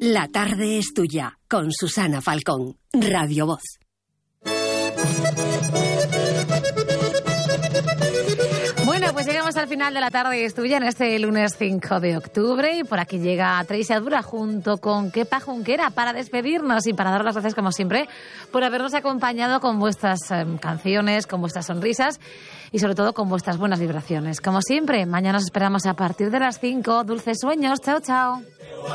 La tarde es tuya, con Susana Falcón, Radio Voz. Bueno, pues llegamos al final de La tarde es tuya en este lunes 5 de octubre y por aquí llega Tracy Adura junto con Kepa Junquera para despedirnos y para dar las gracias como siempre por habernos acompañado con vuestras canciones, con vuestras sonrisas y sobre todo con vuestras buenas vibraciones. Como siempre, mañana os esperamos a partir de las 5. Dulces sueños. Chao, chao.